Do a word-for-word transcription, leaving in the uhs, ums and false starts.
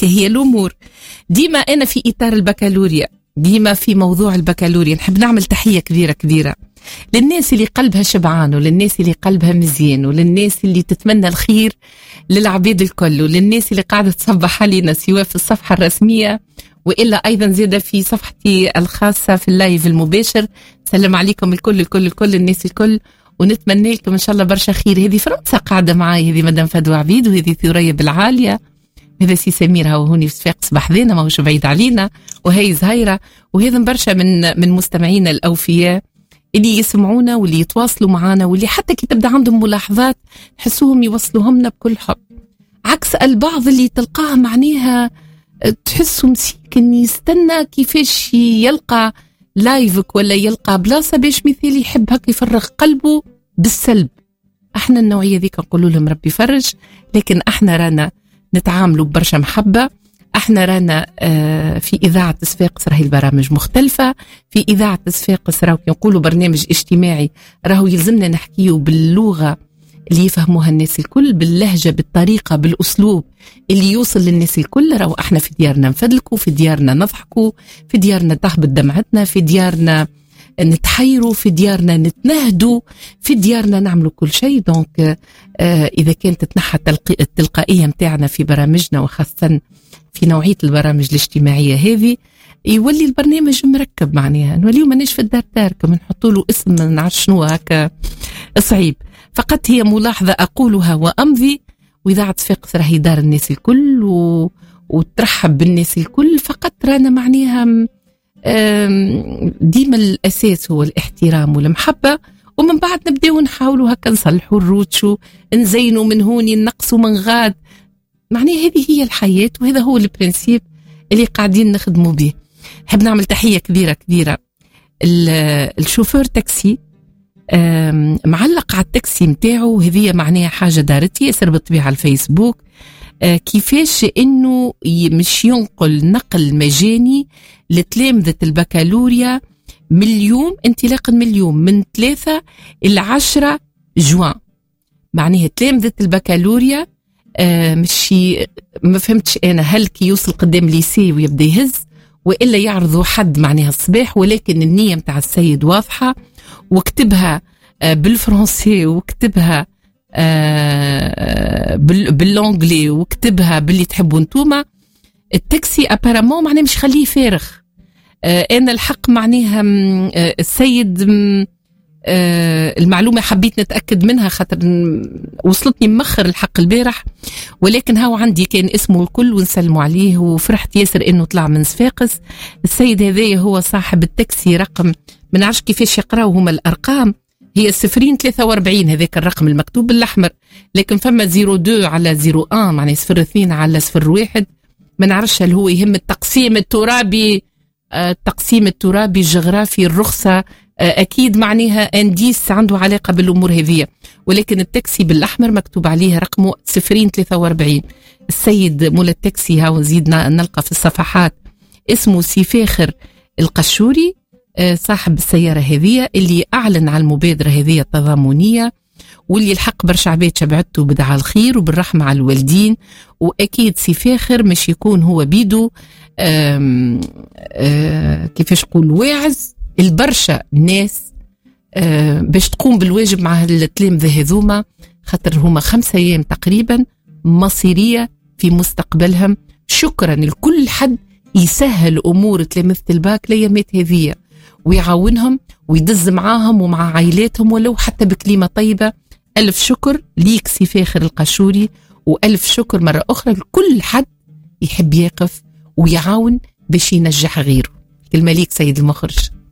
هكا هي الأمور. ديما أنا في إطار البكالوريا، ديما في موضوع البكالوريا نحب نعمل تحية كبيرة كبيرة للناس اللي قلبها شبعان، وللناس اللي قلبها مزيان، وللناس اللي تتمنى الخير للعبيد الكل، وللناس اللي قاعدة تصبح علينا سواء في الصفحة الرسمية وإلا أيضا زيادة في صفحتي الخاصة في اللايف المباشر. سلم عليكم الكل الكل الكل الناس الكل، ونتمنى لكم إن شاء الله برشا خير. هذه فرنسا قاعدة معاي، هذه مدام فدوى عبيد، وهذه ثريا بالعالية، هذا سي سمير هاو هوني في صفاقس بحذينا ماهوش بعيد علينا، وهي زهيرة، وهذا برشا من من مستمعينا الأوفياء اللي يسمعونا واللي يتواصلوا معنا، واللي حتى كي تبدا عندهم ملاحظات نحسوهم يوصلوهم لنا بكل حب، عكس البعض اللي تلقاه معناها تحسه مسكين يستنى كيفاش يلقى لايفك ولا يلقى بلاصة باش مثال يحب هكا يفرغ قلبه بالسلب. احنا النوعية ذيك نقولوا لهم ربي يفرج، لكن احنا رانا نتعاملوا ببرشا محبة. احنا رانا اه في إذاعة صفاقس راهي البرامج مختلفة، في إذاعة صفاقس راهو يقولوا برنامج اجتماعي، راهو يلزمنا نحكيه باللغة اللي يفهموها الناس الكل، باللهجة، بالطريقة، بالأسلوب اللي يوصل للناس الكل. راهو احنا في ديارنا نفدلكوا، في ديارنا نضحكوا، في ديارنا تهبط دمعتنا، في ديارنا نتحيروا، في ديارنا نتنهدوا، في ديارنا نعملوا كل شيء. دونك آه إذا كانت تتنحى التلقائية متاعنا في برامجنا، وخاصة في نوعية البرامج الاجتماعية هذه، يولي البرنامج مركب معناها، نوليو ماناش في الدار داركم نحطوا له اسم ما نعرف شنو هكا صعيب. فقط هي ملاحظة أقولها وأمضي، وإذاعة صفاقس راهي دار الناس الكل و... وترحب بالناس الكل. فقط رانا معناها ديما الأساس هو الاحترام والمحبة، ومن بعد نبداو نحاولوا هكا نصلحوا الروتشو، نزينوا من هوني، نقصوا من غاد. معناها هذه هي الحياة، وهذا هو البرنسيب اللي قاعدين نخدموا به. حب نعمل تحية كبيرة كبيرة الشوفور تاكسي، معلق على التاكسي متاعه، هذه معناها حاجة دارتي ياسر بالطبيعة على الفيسبوك، كيفاش انه مش ينقل نقل مجاني لتلامذة البكالوريا من اليوم، انطلاقا من اليوم من ثلاثة إلى عشرة جوان. معناها تلامذة البكالوريا آه مش ما فهمتش انا، هل كي يوصل قدام ليسي ويبدا يهز، والا يعرضوا حد معناها الصباح، ولكن النية متاع السيد واضحة، وكتبها آه بالفرنسي، وكتبها آه باللونجلي، وكتبها باللي تحبوا انتوما. التاكسي ابارامون معناها مش خليه فارغ. آه انا الحق معناها آه السيد آه المعلومة حبيت نتأكد منها، خاطر وصلتني مخر الحق البارح، ولكن هاو عندي كان اسمه الكل ونسلموا عليه، وفرحت ياسر انه طلع من صفاقس. السيد هذايا هو صاحب التاكسي رقم ما نعرفش كيفاش يقراو هما الارقام، هي صفرين ثلاثة وأربعين هذاك الرقم المكتوب بالاحمر، لكن فما صفر اثنين على صفر واحد معناها صفر اثنين على صفر واحد. ما نعرفش هل هو يهم التقسيم الترابي، التقسيم الترابي الجغرافي، الرخصة، أكيد معناها أنديس عنده علاقة بالأمور هذه، ولكن التاكسي بالأحمر مكتوب عليه رقمه صفرين ثلاثة وأربعين. السيد مول التاكسي هاو نزيدنا نلقى في الصفحات اسمه سي فاخر القشوري، صاحب السيارة هذه اللي أعلن على المبادرة هذه التضامنية، واللي الحق برشا عباد شبعته بدعاء الخير وبالرحمة على الوالدين. وأكيد سي فاخر مش يكون هو بيدو آم آم كيفاش قول واعز البرشا الناس باش تقوم بالواجب مع التلامذة هذوما، خاطر هما خمسة أيام تقريبا مصيرية في مستقبلهم. شكرا لكل حد يسهل أمور تلامذة الباك الأيامات هذية، ويعاونهم ويدز معاهم ومع عائلاتهم ولو حتى بكلمة طيبة. ألف شكر ليك سي فاخر القشوري، وألف شكر مرة أخرى لكل حد يحب يقف ويعاون باش ينجح غيره. كلمة ليك سيد المخرج.